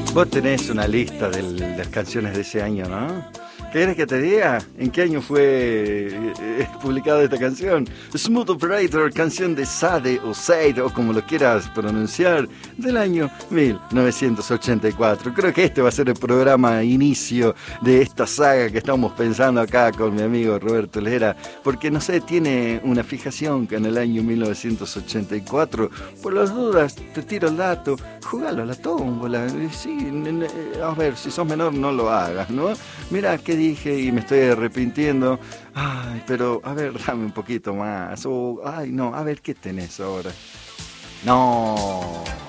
Vos tenés una lista de las canciones de ese año, ¿no? ¿Querés que te diga en qué año fue publicada esta canción? Smooth Operator, canción de Sade o Sade, o como lo quieras pronunciar, del año 1984. Creo que este va a ser el programa inicio de esta saga que estamos pensando acá con mi amigo Roberto Lera, porque no sé, tiene una fijación que en el año 1984, por las dudas, te tiro el dato, jugalo a la tómbola, sí, a ver, si sos menor no lo hagas, ¿no? Mira qué dije y me estoy arrepintiendo. Ay, pero a ver, dame un poquito más. Ay, no, a ver, ¿qué tenés ahora? No.